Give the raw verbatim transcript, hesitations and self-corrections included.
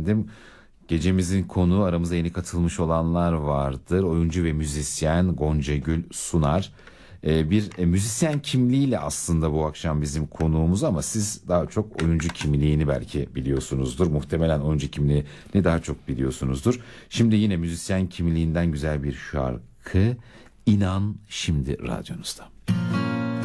efendim. Gecemizin konuğu, aramıza yeni katılmış olanlar vardır. Oyuncu ve müzisyen Gonca Gül Sunar. Ee, bir e, müzisyen kimliğiyle aslında bu akşam bizim konuğumuz ama siz daha çok oyuncu kimliğini belki biliyorsunuzdur. Muhtemelen oyuncu kimliğini daha çok biliyorsunuzdur. Şimdi yine müzisyen kimliğinden güzel bir şarkı. İnan şimdi radyonuzda.